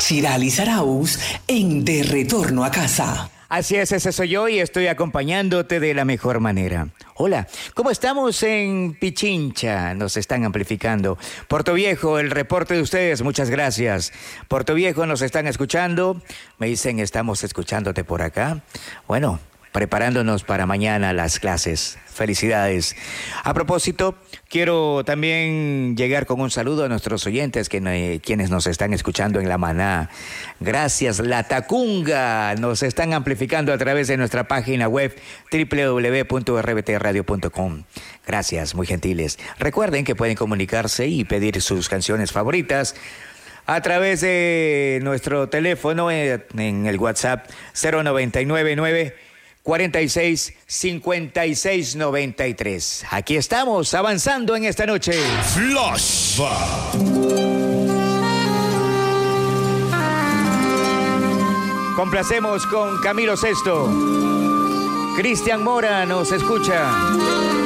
Chiralis Arauz en De Retorno a Casa. Así es, ese soy yo y estoy acompañándote de la mejor manera. Hola, ¿cómo estamos en Pichincha? Nos están amplificando. Puerto Viejo, el reporte de ustedes, muchas gracias. Puerto Viejo, nos están escuchando. Me dicen, estamos escuchándote por acá. Bueno, preparándonos para mañana las clases. Felicidades. A propósito, quiero también llegar con un saludo a nuestros oyentes quienes nos están escuchando en La Maná. Gracias, La Tacunga. Nos están amplificando a través de nuestra página web www.rbtradio.com. Gracias, muy gentiles. Recuerden que pueden comunicarse y pedir sus canciones favoritas a través de nuestro teléfono en el WhatsApp 0999 46 56 93. Aquí estamos avanzando en esta noche. Flashback. Complacemos con Camilo Sesto. Cristian Mora nos escucha.